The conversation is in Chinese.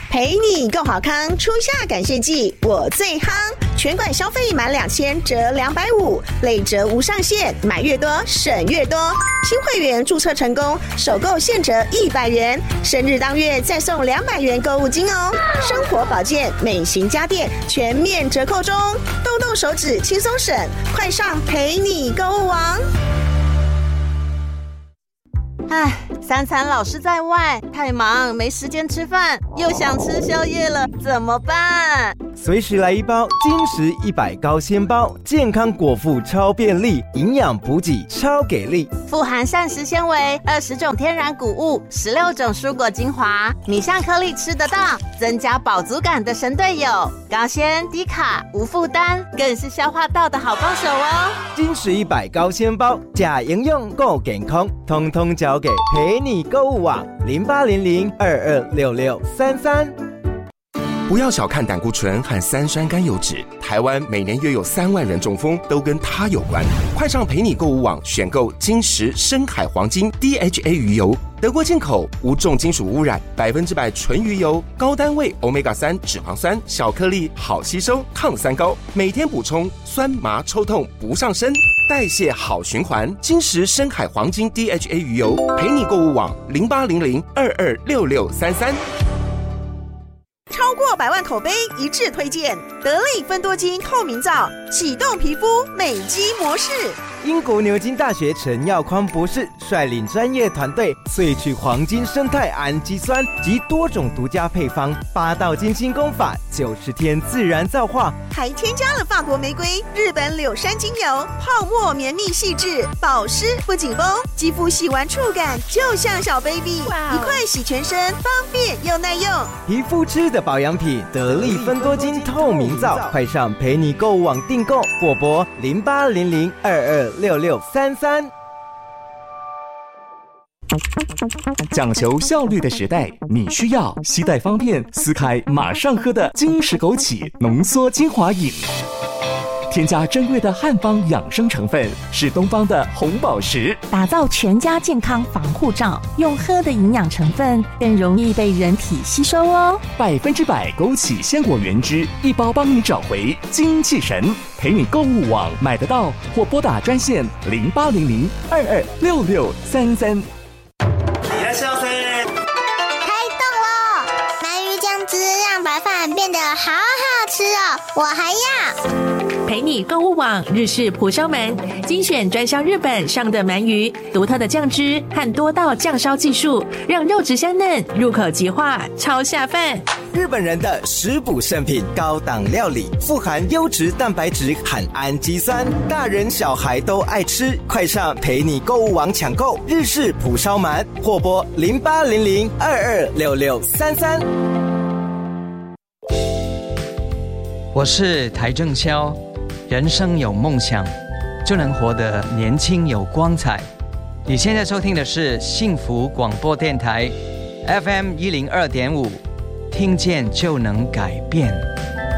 陪你够好康，初夏感谢季我最夯，全馆消费满2000折250，累折无上限，买越多省越多。新会员注册成功，首购现折100元，生日当月再送200元购物金哦。生活保健、美型家电全面折扣中，动动手指轻松省，快上陪你购物王。 唉，3餐老是在外，太忙没时间吃饭，又想吃宵夜了，怎么办？ 随时来一包金石100高纤包，健康果腹超便利，营养补给超给力， 富含膳食纤维，20种天然谷物，16种蔬果精华，米香颗粒吃得到，增加饱足感的神队友，高纤低卡无负担，更是消化道的好帮手哦。 金石100高纤包，假营养够健康，通通交给陪你购物网0800226633。 不要小看胆固醇和3酸甘油酯，台湾每年约有3万人中风，都跟它有关。快上陪你购物网选购金石深海黄金 DHA 鱼油，德国进口，无重金属污染，100%纯鱼油，高单位 Omega-3 脂肪酸，小颗粒，好吸收，抗三高，每天补充，酸麻抽痛不上身，代谢好循环。金石深海黄金 DHA 鱼油，陪你购物网0800226633。 超过100万口碑一致推荐得力芬多精透明皂，启动皮肤美肌模式。 英国牛津大学陈耀匡博士率领专业团队萃取黄金生态氨基酸及多种独家配方，8道精心工法，90天自然皂化， 还添加了法国玫瑰、日本柳杉精油，泡沫绵密细致，保湿不紧绷，肌肤洗完触感就像小 baby， 一块洗全身，方便又耐用。 皮肤吃的保养品，得力芬多精透明皂，快上陪你购物网订购，或拨0800226633。 讲求效率的时代，你需要携带方便、撕开马上喝的金石枸杞浓缩精华饮。添加珍贵的汉方养生成分，是东方的红宝石， 打造全家健康防护罩，用喝的营养成分更容易被人体吸收哦。 100%枸杞鲜果原汁，一包帮你找回精气神。陪你购物网买得到，或拨打专线0800226633。 开动了！鳗鱼酱汁让白饭变得好好吃哦，我还要。 陪你购物网日式蒲烧鳗，精选专销日本上的鳗鱼，独特的酱汁和多道酱烧技术，让肉质香嫩，入口即化，超下饭。 日本人的食补圣品，高档料理，富含优质蛋白质和氨基酸，大人小孩都爱吃。快上陪你购物网抢购日式蒲烧鳗，或拨0800226633。 我是台正宵，人生有梦想，就能活得年轻有光彩。你现在收听的是幸福广播电台 FM102.5，听见就能改变。